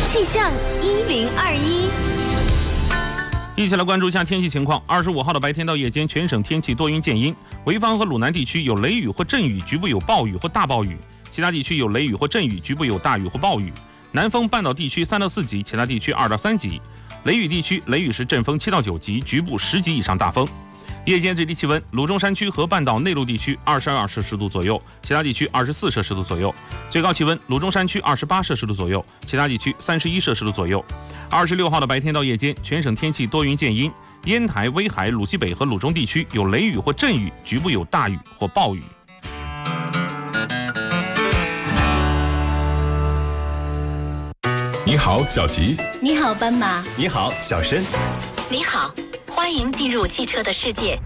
气象1021。 一起来关注一下天气情况。25号的白天到夜间，全省天气多云见阴，潍坊和鲁南地区有雷雨或阵雨，局部有暴雨或大暴雨；其他地区有雷雨或阵雨，局部有大雨或暴雨。南风半岛地区3到4级，其他地区2到3级。雷雨地区雷雨时阵风7到9级，局部10级以上大风。夜间最低气温，鲁中山区和半岛内陆地区22摄氏度左右，其他地区24摄氏度左右。最高气温，鲁中山区28摄氏度左右，其他地区31摄氏度左右。26号的白天到夜间，全省天气多云见阴，烟台、威海、鲁西北和鲁中地区有雷雨或阵雨，局部有大雨或暴雨。 你好，小吉。 你好，斑马。 你好，小申。 你好，欢迎进入汽车的世界。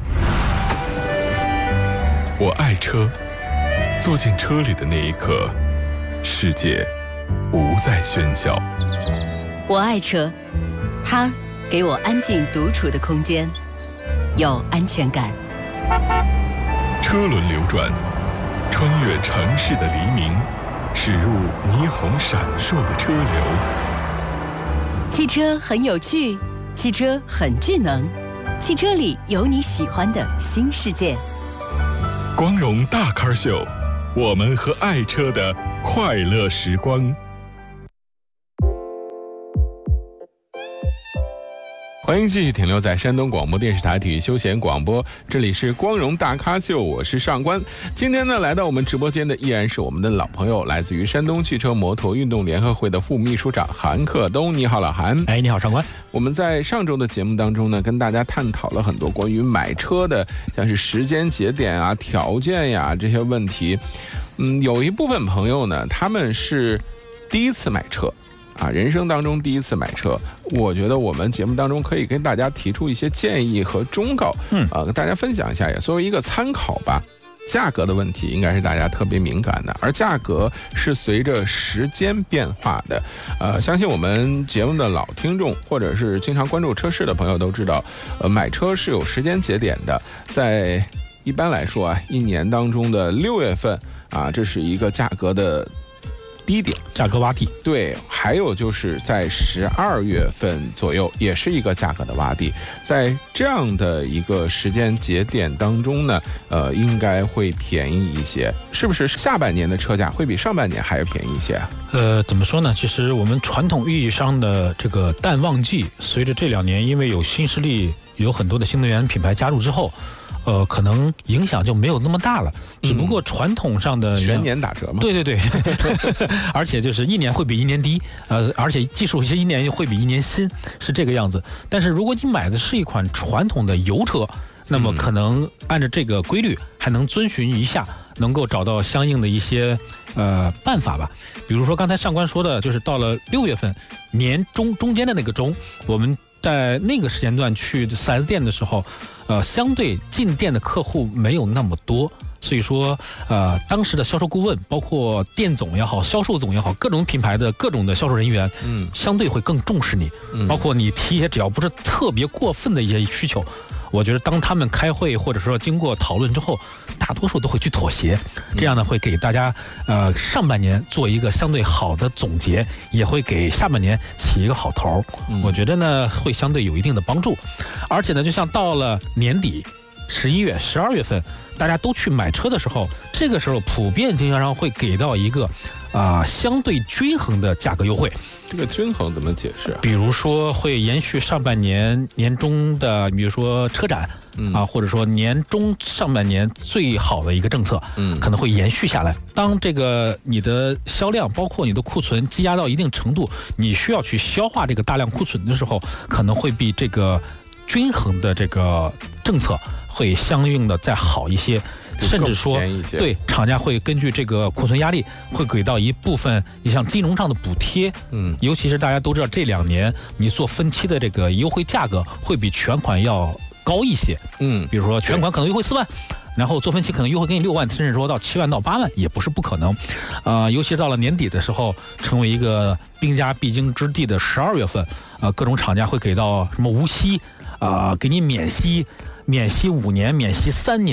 我爱车，坐进车里的那一刻，世界不再喧嚣。 我爱车，它给我安静独处的空间，有安全感。 车轮流转，穿越城市的黎明，驶入霓虹闪烁的车流。 汽车很有趣，汽车很智能，汽车里有你喜欢的新世界。 光荣大咖秀，我们和爱车的快乐时光。欢迎继续停留在山东广播电视台体育休闲广播，这里是光荣大咖秀，我是上官。今天呢，来到我们直播间的依然是我们的老朋友，来自于山东汽车摩托运动联合会的副秘书长韩克东。你好，老韩。 你好，上官。 我们在上周的节目当中呢，跟大家探讨了很多关于买车的，像是时间节点啊、条件呀这些问题。有一部分朋友呢，他们是第一次买车。人生当中第一次买车，我觉得我们节目当中可以跟大家提出一些建议和忠告，跟大家分享一下，也作为一个参考吧。价格的问题应该是大家特别敏感的，而价格是随着时间变化的。相信我们节目的老听众或者是经常关注车市的朋友都知道，买车是有时间节点的。在一般来说一年当中的6月份这是一个价格的低点， 价格洼地。对， 还有就是在12月份左右，也是一个价格的洼地。在这样的一个时间节点当中呢，应该会便宜一些。是不是下半年的车价会比上半年还要便宜一些啊？ 怎么说呢？其实我们传统意义上的这个淡旺季，随着这2年因为有新势力，有很多的新能源品牌加入之后。可能影响就没有那么大了，只不过传统上的全年打折嘛。 对，而且就是1年会比1年低，而且技术是1年会比1年新，是这个样子。但是如果你买的是一款传统的油车，那么可能按照这个规律还能遵循一下，能够找到相应的一些办法吧。比如说刚才上官说的，就是到了6月份年中间的那个中，我们在那个时间段去 4S 店的时候，相对进店的客户没有那么多，所以说当时的销售顾问，包括店总也好，销售总也好，各种品牌的各种的销售人员，相对会更重视你，包括你提一些只要不是特别过分的一些需求。我觉得当他们开会或者说经过讨论之后，大多数都会去妥协，这样呢会给大家上半年做一个相对好的总结，也会给下半年起一个好头。我觉得呢会相对有一定的帮助。而且呢，就像到了年底11月、12月份，大家都去买车的时候，这个时候普遍经销商会给到一个相对均衡的价格优惠。 这个均衡怎么解释？ 比如说会延续上半年年中的，比如说车展或者说年中上半年最好的一个政策，可能会延续下来。当这个你的销量包括你的库存积压到一定程度，你需要去消化这个大量库存的时候，可能会比这个均衡的这个政策会相应的再好一些。甚至说，对厂家会根据这个库存压力，会给到一部分你像金融上的补贴。尤其是大家都知道，这2年你做分期的这个优惠价格会比全款要高一些。比如说全款可能优惠4万，然后做分期可能优惠给你6万，甚至说到7万到8万也不是不可能。尤其到了年底的时候，成为一个兵家必经之地的12月份，各种厂家会给到什么无息给你免息5年、免息3年。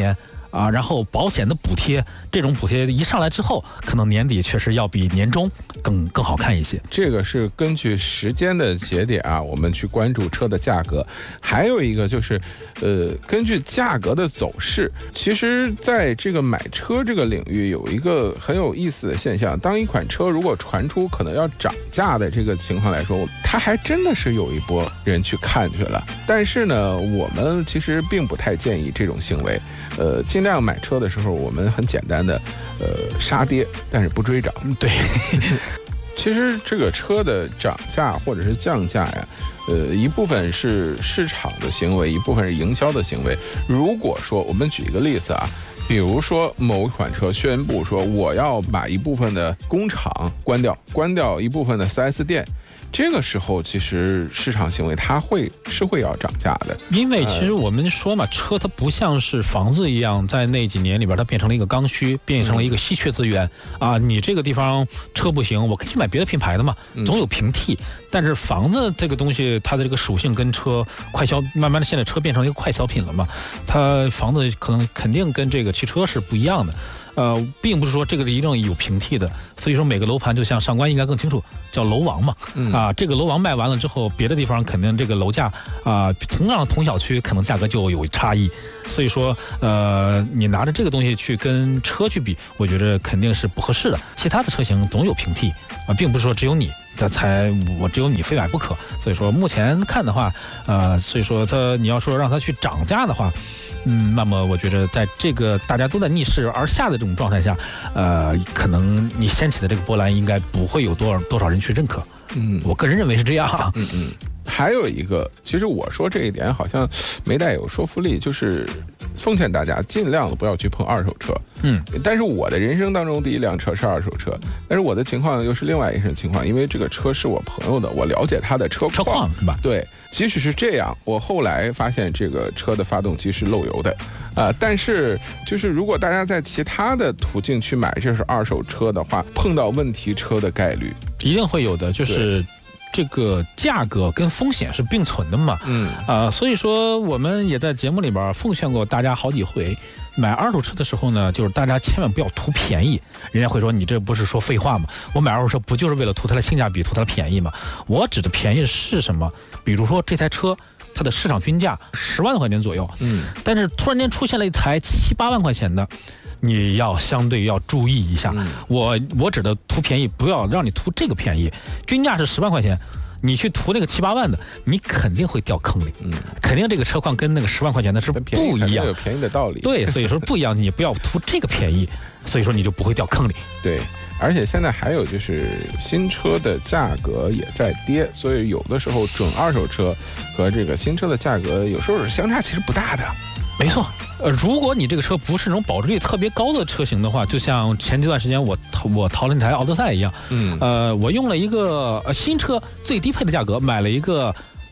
啊，然后保险的补贴，这种补贴一上来之后，可能年底确实要比年终更好看一些。 这个是根据时间的节点啊，我们去关注车的价格。还有一个就是，根据价格的走势，其实在这个买车这个领域有一个很有意思的现象，当一款车如果传出可能要涨价的这个情况来说，它还真的是有一波人去看去了。但是呢，我们其实并不太建议这种行为。尽量买车的时候，我们很简单的，杀跌，但是不追涨。 对， 其实这个车的涨价或者是降价呀，一部分是市场的行为，一部分是营销的行为。如果说我们举一个例子啊，比如说某一款车宣布说我要把一部分的工厂关掉一部分的 4S 店。这个时候，其实市场行为它会要涨价的， 因为其实我们说嘛，车它不像是房子一样，在那几年里边它变成了一个刚需，变成了一个稀缺资源啊。你这个地方车不行，我可以去买别的品牌的嘛，总有平替。但是房子这个东西，它的这个属性跟车快消，慢慢的现在车变成一个快消品了嘛，它房子肯定跟这个汽车是不一样的。并不是说这个一定有平替的，所以说每个楼盘就像上官应该更清楚，叫楼王嘛，这个楼王卖完了之后，别的地方肯定这个楼价同小区可能价格就有差异，所以说你拿着这个东西去跟车去比，我觉得肯定是不合适的。其他的车型总有平替啊，并不是说只有你只有你非买不可。所以说目前看的话，所以说你要说让它去涨价的话，那么我觉得在这个大家都在逆势而下的这种状态下，可能你掀起的这个波澜应该不会有多少人去认可。我个人认为是这样。 还有一个，其实我说这一点好像没带有说服力，就是奉劝大家尽量的不要去碰二手车。但是我的人生当中第一辆车是二手车，但是我的情况又是另外一种情况，因为这个车是我朋友的，我了解他的车况是吧？ 对，即使是这样，我后来发现这个车的发动机是漏油的。但是就是如果大家在其他的途径去买这是二手车的话，碰到问题车的概率一定会有的，就是这个价格跟风险是并存的嘛。所以说我们也在节目里边奉劝过大家好几回，买二手车的时候呢，就是大家千万不要图便宜。人家会说你这不是说废话吗？我买二手车不就是为了图它的性价比，图它的便宜吗？我指的便宜是什么？比如说这台车它的市场均价10万多块钱左右，但是突然间出现了一台7、8万块钱的，你要相对要注意一下。我指的图便宜，不要让你图这个便宜，均价是10万块钱，你去图那个7、8万的，你肯定会掉坑里。肯定这个车况跟那个10万块钱的是不一样， 有便宜的道理。 对，所以说不一样，你不要图这个便宜，所以说你就不会掉坑里。 对。而且现在还有就是新车的价格也在跌，所以有的时候准二手车和这个新车的价格有时候相差其实不大的。 没错，如果你这个车不是那种保值率特别高的车型的话，就像前段时间我淘了那台奥德赛一样，我用了一个新车最低配的价格买了一个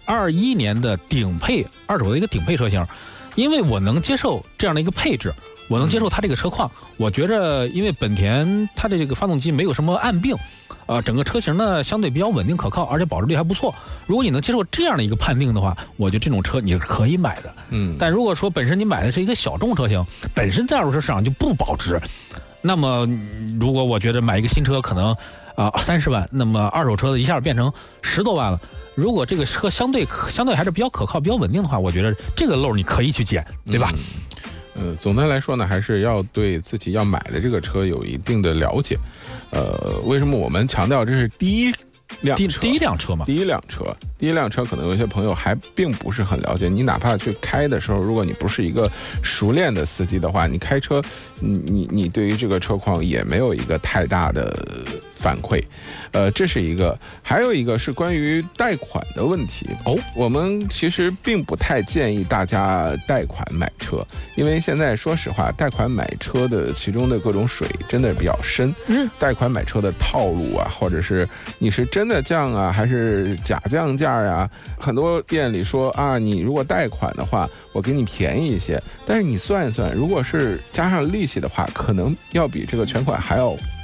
21年的顶配二手的一个顶配车型，因为我能接受这样的一个配置。我能接受它这个车况，我觉着因为本田它的这个发动机没有什么暗病，整个车型呢相对比较稳定可靠，而且保值率还不错。如果你能接受这样的一个判定的话，我觉得这种车你是可以买的。但如果说本身你买的是一个小众车型，本身在二手车市场就不保值，那么如果我觉得买一个新车可能30万，那么二手车的一下变成10多万了。如果这个车相对还是比较可靠、比较稳定的话，我觉得这个漏你可以去捡，对吧？ 总的来说呢，还是要对自己要买的这个车有一定的了解。为什么我们强调这是第一辆车嘛？第一辆车可能有些朋友还并不是很了解。你哪怕去开的时候，如果你不是一个熟练的司机的话，你开车，你对于这个车况也没有一个太大的反馈。这是一个，还有一个是关于贷款的问题。我们其实并不太建议大家贷款买车，因为现在说实话，贷款买车的其中的各种水真的比较深。贷款买车的套路啊，或者是你是真的降啊，还是假降价呀？很多店里说你如果贷款的话，我给你便宜一些，但是你算一算，如果是加上利息的话，可能要比这个全款还要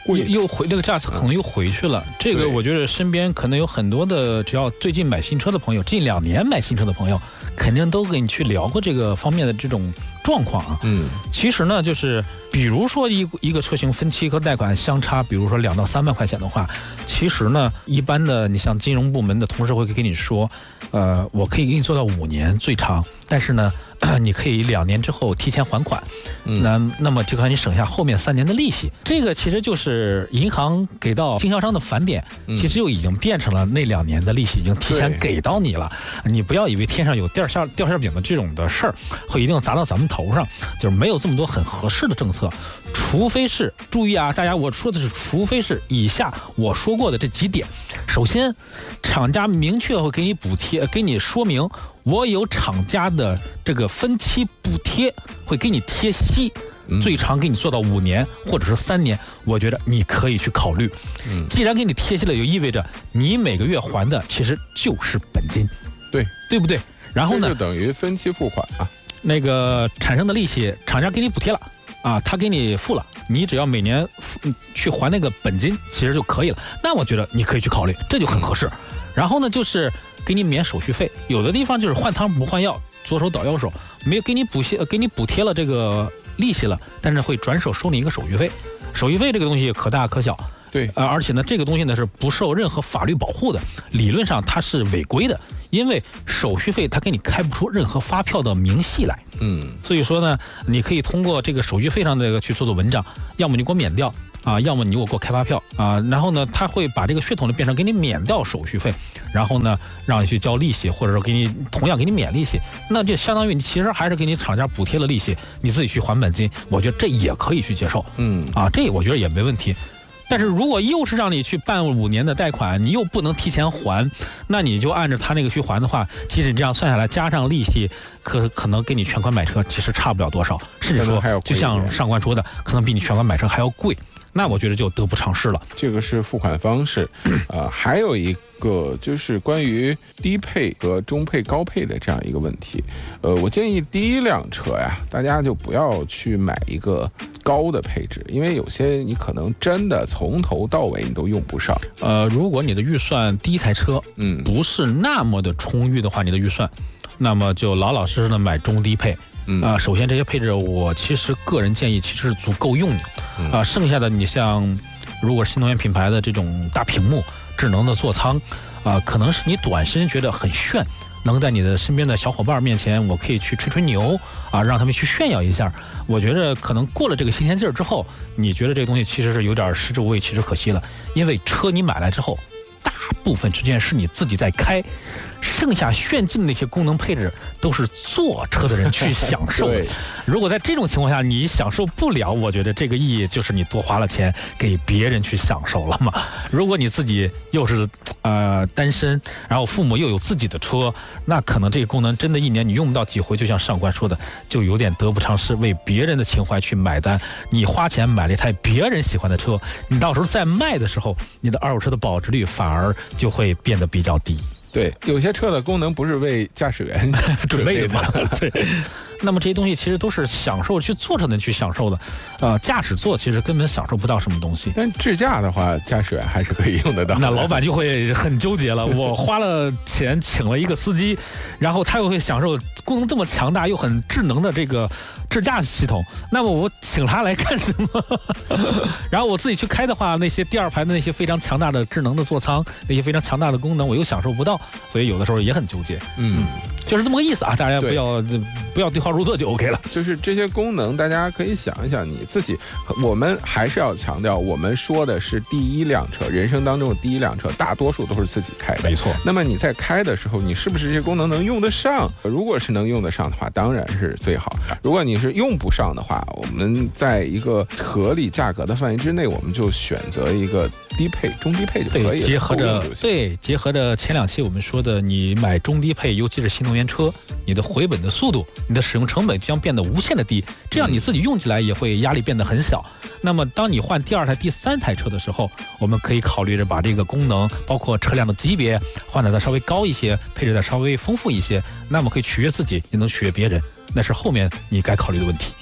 又回这个价可能又回去了。这个我觉得身边可能有很多的，只要最近买新车的朋友，近2年买新车的朋友，肯定都跟你去聊过这个方面的这种状况啊。其实呢，就是比如说一个车型分期和贷款相差，比如说2到3万块钱的话，其实呢，一般的你像金融部门的同事会跟你说，我可以给你做到5年最长，但是呢，你可以2年之后提前还款，那么就可以省下后面3年的利息。这个其实就是银行给到经销商的返点，其实就已经变成了那2年的利息已经提前给到你了。你不要以为天上有掉馅饼的这种的事儿会一定砸到咱们头上，就是没有这么多很合适的政策，除非是注意啊，大家我说的是除非是以下我说过的这几点。首先，厂家明确会给你补贴，给你说明我有厂家的这个分期补贴，会给你贴息，最长给你做到5年或者是3年，我觉得你可以去考虑。既然给你贴息了，就意味着你每个月还的其实就是本金，对不对？然后呢， 这就等于分期付款啊。 那个产生的利息，厂家给你补贴了啊，他给你付了，你只要每年去还那个本金，其实就可以了。那我觉得你可以去考虑，这就很合适。然后呢，就是给你免手续费，有的地方就是换汤不换药，左手倒右手，没有给你补贴了这个利息了，但是会转手收你一个手续费。手续费这个东西可大可小， 对， 而且呢，这个东西呢是不受任何法律保护的，理论上它是违规的，因为手续费它给你开不出任何发票的明细来。所以说呢，你可以通过这个手续费上这个去做文章，要么你给我免掉啊，要么你给我开发票啊，然后呢，他会把这个血统呢变成给你免掉手续费，然后呢让你去交利息，或者说同样给你免利息，那就相当于你其实还是给你厂家补贴了利息，你自己去还本金，我觉得这也可以去接受。这我觉得也没问题。但是如果又是让你去办5年的贷款，你又不能提前还，那你就按照他那个去还的话，其实你这样算下来加上利息，可能跟你全款买车其实差不了多少，甚至说就像上官说的，可能比你全款买车还要贵。那我觉得就得不偿失了。 这个是付款方式，还有一个就是关于低配和中配、高配的这样一个问题。我建议第一辆车呀，大家就不要去买一个高的配置，因为有些你可能真的从头到尾你都用不上。 如果你的预算第一台车，不是那么的充裕的话，你的预算，那么就老老实实的买中低配。首先这些配置我其实个人建议其实是足够用的，剩下的你像如果是新能源品牌的这种大屏幕、智能的座舱，可能是你短时间觉得很炫，能在你的身边的小伙伴面前，我可以去吹吹牛啊，让他们去炫耀一下。我觉得可能过了这个新鲜劲儿之后，你觉得这个东西其实是有点食之无味，弃之可惜了，因为车你买来之后，大部分时间是你自己在开。剩下炫技的那些功能配置都是坐车的人去享受的。如果在这种情况下你享受不了，我觉得这个意义就是你多花了钱给别人去享受了嘛。如果你自己又是单身，然后父母又有自己的车，那可能这个功能真的1年你用不到几回，就像上官说的，就有点得不偿失，为别人的情怀去买单。你花钱买了一台别人喜欢的车，你到时候再卖的时候，你的二手车的保值率反而就会变得比较低。 对，有些车的功能不是为驾驶员准备的嘛。 对，那么这些东西其实都是享受去坐车的人去享受的，驾驶座其实根本享受不到什么东西。 但智驾的话，驾驶员还是可以用得到。 那老板就会很纠结了，我花了钱请了一个司机，然后他又会享受功能这么强大又很智能的这个智驾系统，那么我请他来干什么？然后我自己去开的话，那些第二排的那些非常强大的智能的座舱，那些非常强大的功能，我又享受不到。所以有的时候也很纠结，就是这么个意思啊！大家不要对号入座就 OK 了。 就是这些功能，大家可以想一想你自己。我们还是要强调，我们说的是第一辆车，人生当中的第一辆车，大多数都是自己开的， 没错。 那么你在开的时候，你是不是这些功能能用得上？如果是能用得上的话，当然是最好。如果你是用不上的话，我们在一个合理价格的范围之内，我们就选择一个低配、中低配就可以了。 结合着前2期我们说的，你买中低配，尤其是新能源车，你的回本的速度，你的使用成本将变得无限的低，这样你自己用起来也会压力变得很小。那么当你换第2台、第3台车的时候，我们可以考虑着把这个功能，包括车辆的级别换得再稍微高一些，配置再稍微丰富一些，那么可以取悦自己，也能取悦别人，那是后面你该考虑的问题。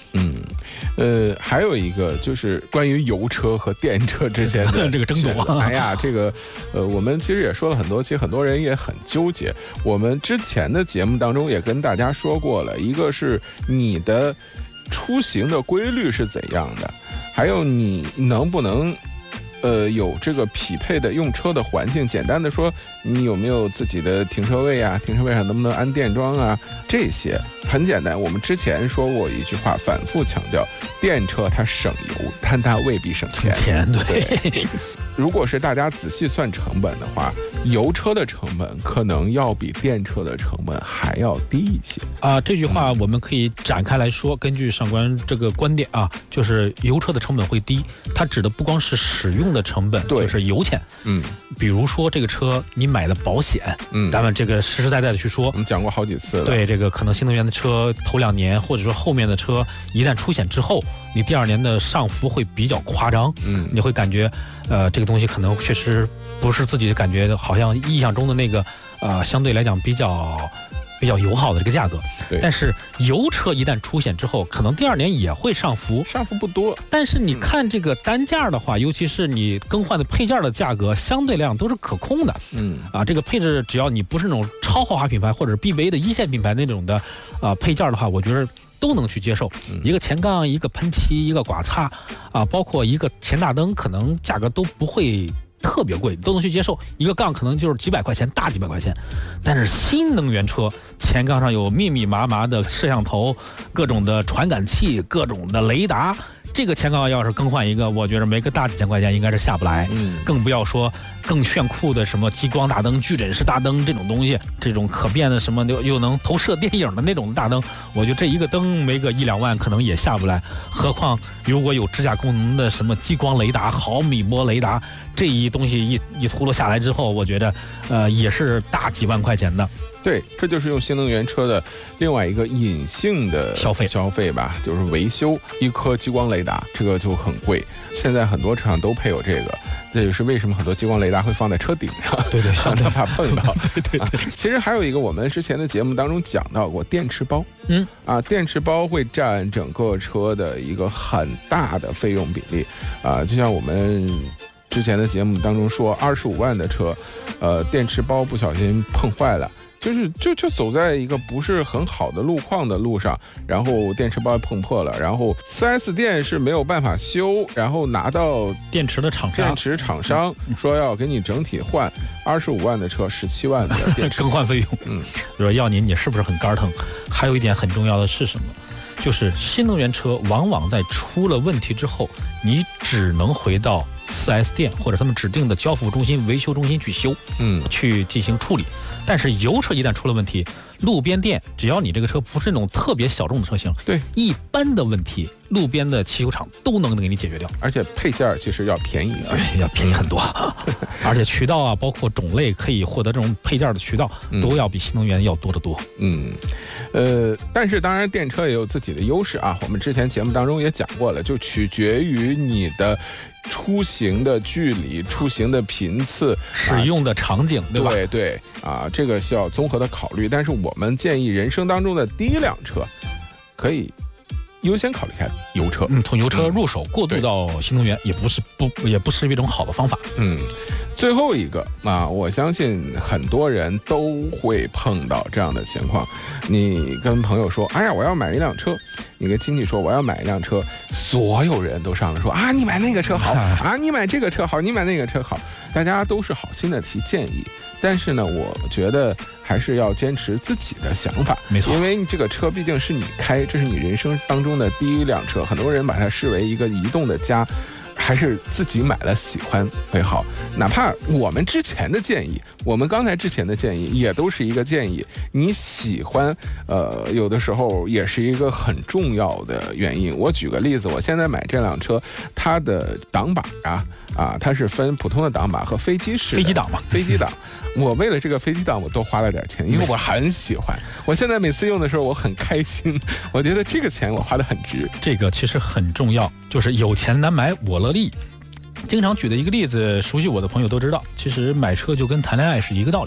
还有一个就是关于油车和电车之间的这个争夺。 哎呀，这个我们其实也说了很多，其实很多人也很纠结。我们之前的节目当中也跟大家说过了，一个是你的出行的规律是怎样的，还有你能不能有这个匹配的用车的环境。简单的说，你有没有自己的停车位啊？停车位上能不能安电桩啊？这些很简单。我们之前说过一句话，反复强调，电车它省油，但它未必省钱。对。如果是大家仔细算成本的话，油车的成本可能要比电车的成本还要低一些啊。这句话我们可以展开来说，根据上官这个观点啊，就是油车的成本会低，它指的不光是使用的成本，就是油钱。比如说这个车你买的保险，咱们这个实实在在的去说， 我们讲过好几次了。 对，这个可能新能源的车头2年，或者说后面的车一旦出险之后，你第2年的上浮会比较夸张。你会感觉这个东西可能确实不是自己感觉好像意象中的那个相对来讲比较友好的这个价格。但是油车一旦出险之后，可能第2年也会上浮不多。 但是你看这个单价的话，尤其是你更换的配件的价格，相对来讲都是可控的。这个配置只要你不是那种超豪华品牌或者是 BBA 的1线品牌那种的配件的话，我觉得都能去接受。一个前杠，一个喷漆，一个剐擦包括一个前大灯，可能价格都不会特别贵，都能去接受。一个杠可能就是几百块钱，大几百块钱。但是新能源车前杠上有密密麻麻的摄像头，各种的传感器，各种的雷达，这个前杠要是更换一个，我觉得没个大几千块钱应该是下不来。更不要说更炫酷的什么激光大灯、矩阵式大灯这种东西，这种可变的什么又能投射电影的那种大灯，我觉得这一个灯没个1-2万可能也下不来。何况如果有支架功能的什么激光雷达、毫米波雷达，这一东西一秃噜下来之后，我觉得也是大几万块钱的。 对，这就是用新能源车的另外一个隐性的消费吧，就是维修一颗激光雷达，这个就很贵。现在很多车上都配有这个，这就是为什么很多激光雷达会放在车顶上， 对， 让它怕碰到。 对。 其实还有一个，我们之前的节目当中讲到过电池包，电池包会占整个车的一个很大的费用比例就像我们之前的节目当中说，25万的车，电池包不小心碰坏了。就走在一个不是很好的路况的路上，然后电池包碰破了，然后 4S 店是没有办法修，然后拿到电池厂商说要给你整体换25万的车17万的电池更换费用。就说要你是不是很肝疼？还有一点很重要的是什么？就是新能源车往往在出了问题之后，你只能回到 4S 店或者他们指定的交付中心、维修中心去修，去进行处理。但是油车一旦出了问题，路边店只要你这个车不是那种特别小众的车型， 对一般的问题，路边的汽修厂都能给你解决掉。 而且配件其实要便宜一些， 要便宜很多。而且渠道包括种类可以获得这种配件的渠道，都要比新能源要多得多。 但是当然电车也有自己的优势我们之前节目当中也讲过了，就取决于你的出行的距离、出行的频次、 使用的场景，对吧？ 对这个需要综合的考虑。但是我们建议人生当中的第一辆车可以优先考虑看油车， 从油车入手，过渡到新能源也不是一种好的方法。 最后一个我相信很多人都会碰到这样的情况，你跟朋友说，哎呀，我要买一辆车，你跟亲戚说我要买一辆车，所有人都上来说你买那个车好你买这个车好，你买那个车好，大家都是好心的提建议，但是呢，我觉得还是要坚持自己的想法， 没错， 因为这个车毕竟是你开，这是你人生当中的第一辆车，很多人把它视为一个移动的家，还是自己买了喜欢会好。哪怕我们之前的建议，我们刚才之前的建议也都是一个建议，你喜欢有的时候也是一个很重要的原因。我举个例子，我现在买这辆车，它的挡把它是分普通的挡把和飞机式的飞机档。我为了这个飞机档我多花了点钱，因为我很喜欢，我现在每次用的时候我很开心，我觉得这个钱我花得很值。 这个其实很重要，就是有钱难买我乐意。经常举的一个例子，熟悉我的朋友都知道，其实买车就跟谈恋爱是一个道理。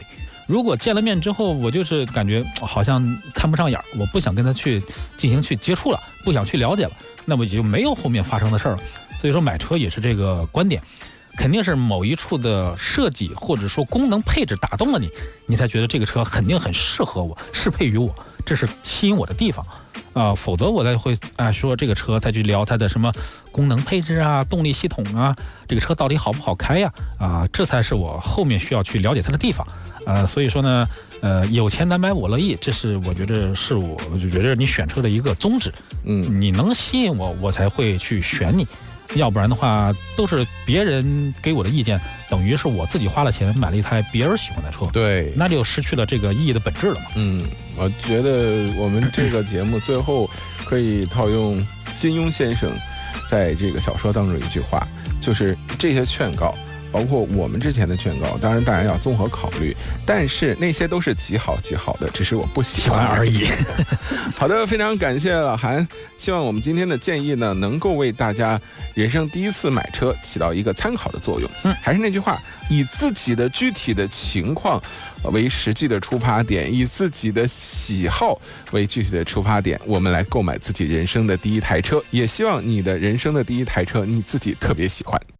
如果见了面之后，我就是感觉好像看不上眼儿，我不想跟他去进行接触了，不想去了解了，那么也就没有后面发生的事儿了。所以说买车也是这个观点，肯定是某一处的设计或者说功能配置打动了你，你才觉得这个车肯定很适合我，适配于我，这是吸引我的地方。否则我再会说这个车再去聊它的什么功能配置啊、动力系统啊，这个车到底好不好开呀？这才是我后面需要去了解它的地方。所以说呢，有钱难买我乐意，这是我觉得是我就觉得你选车的一个宗旨。你能吸引我，我才会去选你。要不然的话，都是别人给我的意见，等于是我自己花了钱买了一台别人喜欢的车， 对， 那就失去了这个意义的本质了嘛。 我觉得我们这个节目最后可以套用金庸先生在这个小说当中一句话，就是这些劝告，包括我们之前的劝告，当然大家要综合考虑，但是那些都是极好极好的，只是我不喜欢而已。好的，非常感谢老韩，希望我们今天的建议呢，能够为大家人生第一次买车起到一个参考的作用。还是那句话，以自己的具体的情况为实际的出发点，以自己的喜好为具体的出发点，我们来购买自己人生的第一台车，也希望你的人生的第一台车你自己特别喜欢。